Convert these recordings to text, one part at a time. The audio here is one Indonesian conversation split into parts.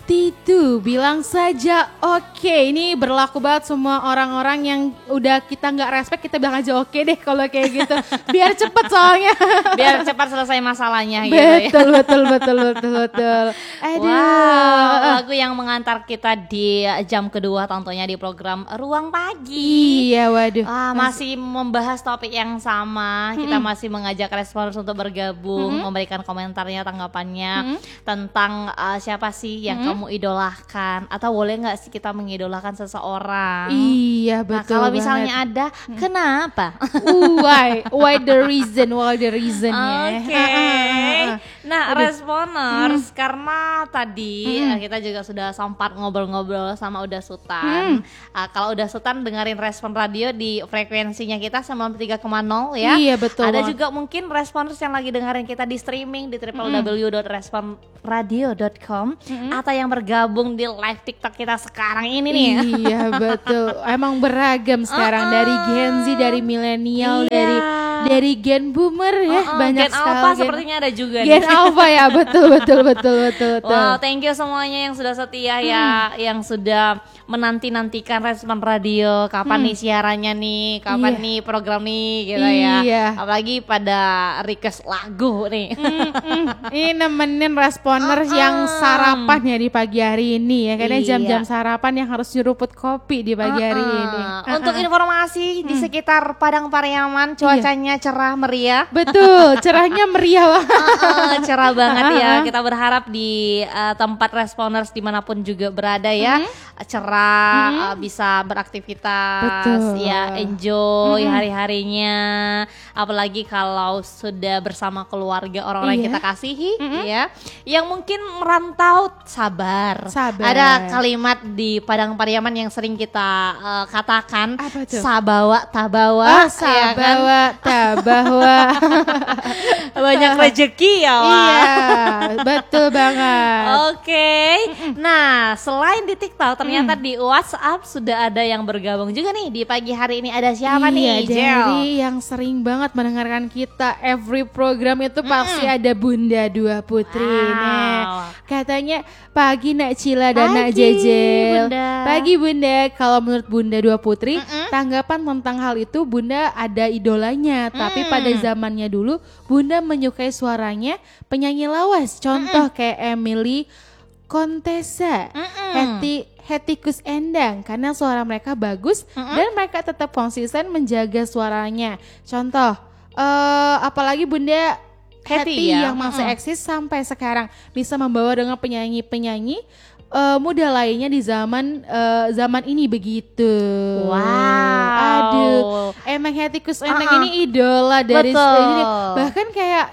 Titu bilang saja oke. Ini berlaku banget semua orang-orang yang udah kita nggak respect, kita bilang aja oke deh kalau kayak gitu. Biar cepet soalnya. Biar cepat selesai masalahnya gitu ya. Betul. Aduh. Wow, lagu yang mengantar kita di jam kedua tentunya di program Ruang Pagi. Iya, waduh. Masih membahas topik yang sama. Kita masih mengajak respons untuk bergabung, memberikan komentarnya, tanggapannya tentang siapa sih yang kamu idolakan, atau boleh nggak sih kita mengidolakan seseorang? Iya, betul. Nah, kalau misalnya ada, kenapa? Why the reason ya? Oke. Nah, responers, karena tadi kita juga sudah sempat ngobrol-ngobrol sama Uda Sutan. Kalau Uda Sutan dengerin Respon Radio di frekuensinya kita 93,0 ya. Iya, betul. Ada juga mungkin responers yang lagi dengerin kita di streaming di www.responradio.com atau yang bergabung di live TikTok kita sekarang ini nih. Iya, betul. Emang beragam sekarang, dari Gen Z, dari milenial, dari Gen Boomer ya, banyak Gen sekali. Alpha sepertinya ada juga Gen nih. Alpha ya, betul. Wow, thank you semuanya yang sudah setia ya, yang sudah menanti-nantikan Respon Radio. Kapan nih siarannya nih, kapan nih program nih gitu ya. Apalagi pada request lagu nih. Ini nemenin responers yang sarapan ya di pagi hari ini ya. Karena jam-jam sarapan yang harus nyeruput kopi di pagi hari ini. Untuk informasi di sekitar Padang Pariaman, cuacanya cerah meriah. Betul, cerahnya meriah banget. Cerah banget ya. Kita berharap di tempat responers dimanapun juga berada ya, cerah, bisa beraktivitas. Betul. Ya, enjoy hari-harinya. Apalagi kalau sudah bersama keluarga, orang-orang yang kita kasihi ya, yang mungkin merantau, sabar. Ada kalimat di Padang Pariaman yang sering kita katakan, sabawa tabawa, sabawa tabawa. Banyak rezeki ya, Wak. Iya, betul banget. Oke. Nah, selain di TikTok, ternyata di WhatsApp sudah ada yang bergabung juga nih di pagi hari ini. Ada siapa nih, Jel? Dari yang sering banget mendengarkan kita every program itu pasti ada Bunda Dua Putri. Nah, katanya pagi Nak Cila dan Nak Jejel. Bunda. Pagi Bunda. Kalau menurut Bunda Dua Putri, tanggapan tentang hal itu Bunda ada idolanya, tapi pada zamannya dulu Bunda menyukai suaranya penyanyi lawas. Contoh kayak Emily Contessa, Hetty Koes Endang, karena suara mereka bagus dan mereka tetap konsisten menjaga suaranya. Contoh, apalagi Bunda Hetty yang masih eksis sampai sekarang, bisa membawa dengan penyanyi-penyanyi muda lainnya di zaman ini begitu. Wow. Aduh, emang Hetty Koes Endang ini idola dari ini. Bahkan kayak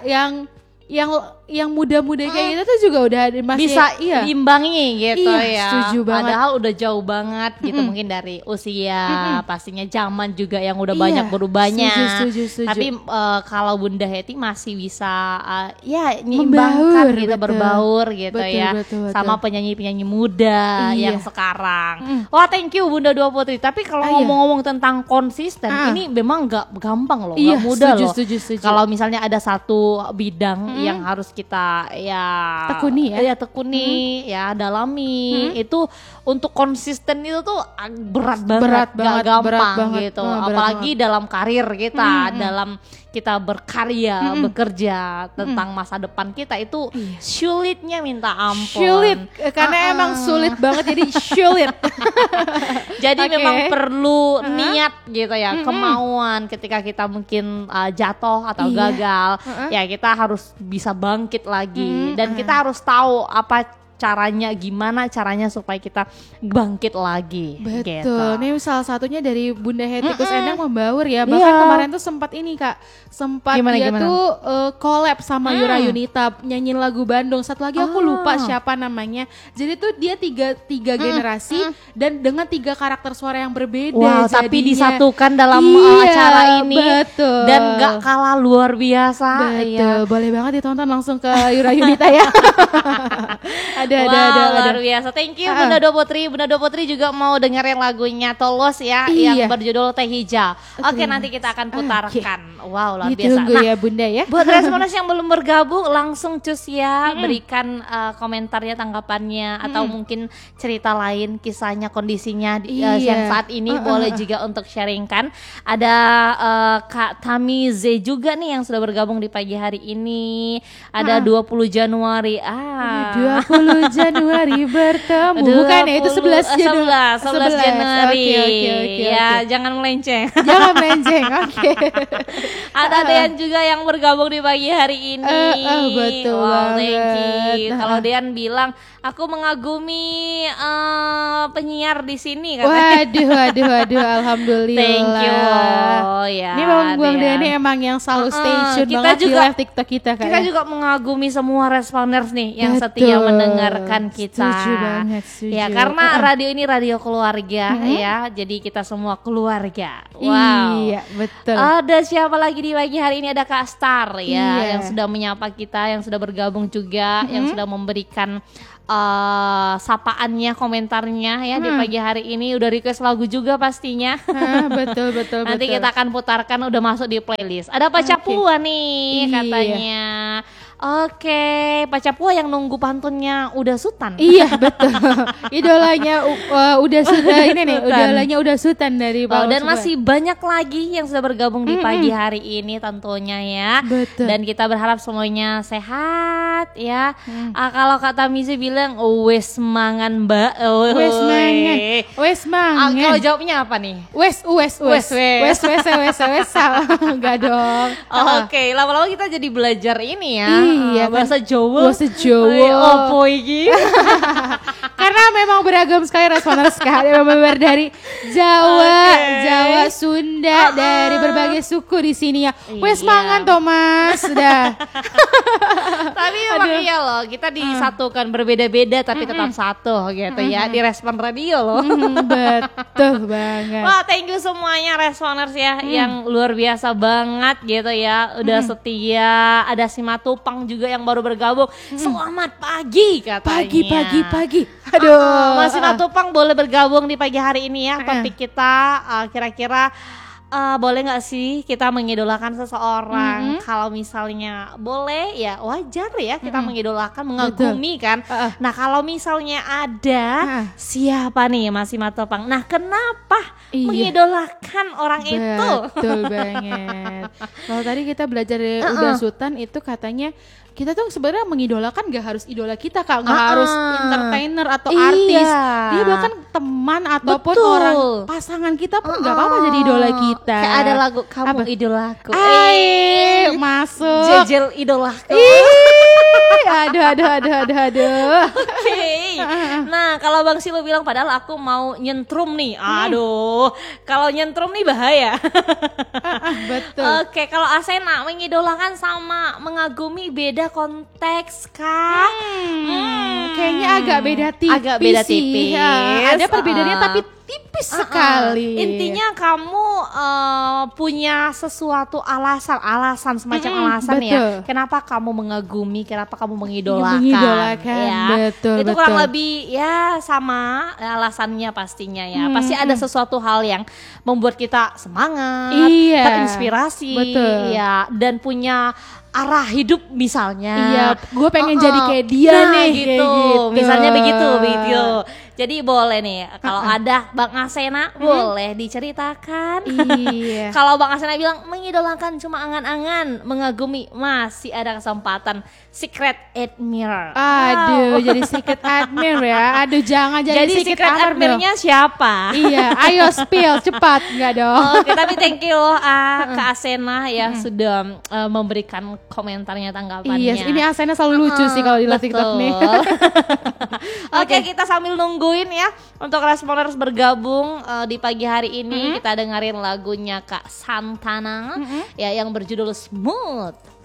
yang muda-muda kayak gitu tuh juga udah masih bisa diimbangi gitu ya. Setuju banget. Padahal udah jauh banget gitu, mungkin dari usia, pastinya zaman juga yang udah banyak berubahnya. Setuju. Tapi kalau Bunda Hetty masih bisa menyeimbangkan gitu, berbaur gitu, betul. Sama penyanyi-penyanyi muda yang sekarang. Wah, thank you Bunda Dua Putri. Tapi kalau ngomong-ngomong tentang konsisten, ini memang gak gampang loh, gak mudah loh. Setuju. Kalau misalnya ada satu bidang yang harus kita tekuni ya dalami, itu untuk konsisten itu tuh berat banget, gak gampang gitu. Apalagi dalam karir kita, dalam kita berkarya, bekerja tentang masa depan kita itu sulitnya minta ampun. Sulit, karena emang sulit banget, jadi sulit. Jadi memang perlu niat gitu ya, kemauan ketika kita mungkin jatuh atau gagal, ya kita harus bisa bangkit lagi, dan kita harus tahu apa gimana caranya supaya kita bangkit lagi. Betul. Gitu. Ini salah satunya dari Bunda Hetty Koes Endang membaur ya. Bahkan kemarin tuh sempat ini Kak, gimana? Tuh collab sama Yura Yunita nyanyiin lagu Bandung. Satu lagi aku lupa siapa namanya. Jadi tuh dia tiga generasi dan dengan 3 karakter suara yang berbeda. Wow, jadinya. tapi disatukan dalam acara ini. Betul. Dan gak kalah luar biasa. Betul. Boleh banget ditonton langsung ke Yura Yunita ya. Luar biasa. Thank you Bunda Dua Putri. Bunda Dua Putri juga mau dengerin lagunya Tolos ya, yang berjudul Teh Hijau. Oke, nanti kita akan putarkan. Wow, luar biasa. Ditunggu ya Bunda ya. Buat responers yang belum bergabung, langsung cus ya, berikan komentarnya, tanggapannya, atau mungkin cerita lain, kisahnya, kondisinya yang saat ini boleh juga untuk sharingkan. Ada Kak Tami Z juga nih yang sudah bergabung di pagi hari ini. Ada 20 Januari. 20 Januari bertemu. Bukan ya, itu 11 Januari. Oke. Ya, jangan melenceng. Jangan melenceng. Oke. Ada Dean juga yang bergabung di pagi hari ini. Betul. Wow, thank you. Kalau Dean bilang, aku mengagumi penyiar di sini katanya. Waduh, alhamdulillah. Thank you. Ya. Ini Bang Dean ini emang yang selalu stay tune banget di live TikTok kita kan. Kita juga mengagumi semua responers nih yang setia mendengarkan kita. Setuju banget. Ya, karena radio ini radio keluarga ya. Jadi kita semua keluarga. Wow. Iya, betul. Ada siapa lagi di pagi hari ini? Ada Kak Star ya, yang sudah menyapa kita, yang sudah bergabung juga, yang sudah memberikan sapaannya, komentarnya ya di pagi hari ini. Udah request lagu juga pastinya. Betul. Nanti kita akan putarkan, udah masuk di playlist. Ada Pak Capua nih katanya. Oke, Pak Capua yang nunggu pantunnya udah Sultan. Iya, betul. Idolanya udah sudah ini nih, idolanya udah Sultan dari Pak. Dan masih banyak lagi yang sudah bergabung di pagi hari ini tentunya ya. Betul. Dan kita berharap semuanya sehat ya. Kalau kata Mizi bilang wes mangan Mbak. Wes mangan. Kalau jawabnya apa nih? Wes. Enggak dong. Oke, lama-lama kita jadi belajar ini ya. Iya, bahasa Jawa. Opo iki? Karena memang beragam sekali responers sekali, memang dari Jawa, Sunda, dari berbagai suku di sini ya. Wes mangan Thomas, sudah. Tapi memang iya loh, kita disatukan berbeda-beda tapi tetap satu gitu ya, di Respon Radio loh. Betul banget. Wah, thank you semuanya responers ya, yang luar biasa banget gitu ya, udah setia. Ada Simatupang juga yang baru bergabung. Selamat pagi katanya. Pagi. Aduh. Mas Simatupang boleh bergabung di pagi hari ini ya. Topik kita kira-kira boleh nggak sih kita mengidolakan seseorang? Kalau misalnya boleh ya wajar ya kita mengidolakan, mengagumi kan. Nah kalau misalnya ada siapa nih Mas Simatupang? Nah kenapa mengidolakan orang itu? Betul banget. Kalau tadi kita belajar dari Uda Sultan itu katanya kita tuh sebenarnya mengidolakan gak harus idola kita Kak, gak harus entertainer atau artis. Dia bahkan teman ataupun orang pasangan kita pun gak apa-apa jadi idola kita. Kayak ada lagu Kamu Idolaku. Masuk. Jejel idolaku. Aduh. Oke. Nah, kalau Bang Silu bilang padahal aku mau nyentrum nih. Aduh, kalau nyentrum nih bahaya. Betul. Oke, kalau Asena mengidolakan sama mengagumi beda konteks Kak. Kayaknya agak beda tipis. Ya, ada perbedaannya tapi tipis sekali. Intinya kamu punya sesuatu alasan semacam alasan ya. Kenapa kamu mengagumi, kenapa kamu mengidolakan. Ya. Betul. Itu kurang lebih ya sama alasannya pastinya ya. Pasti ada sesuatu hal yang membuat kita semangat, terinspirasi, ya, dan punya arah hidup misalnya. Iya, gue pengen jadi kayak dia nih gitu. Kayak gitu. Misalnya begitu. Jadi boleh nih kalau ada Bang Asena boleh diceritakan. Iya. Kalau Bang Asena bilang mengidolakan cuma angan-angan, mengagumi masih ada kesempatan secret admirer. Aduh, jadi secret admirer ya. Aduh, jangan jadi secret admirernya siapa? Iya, ayo spill cepat, enggak dong. Oke, tapi thank you Kak Asena ya sudah memberikan komentarnya, tanggapannya. Iya, ini Asena selalu lucu sih kalau di live TikTok nih. Oke, kita sambil nungguin ya untuk responers bergabung di pagi hari ini, kita dengerin lagunya Kak Santana ya yang berjudul Smooth.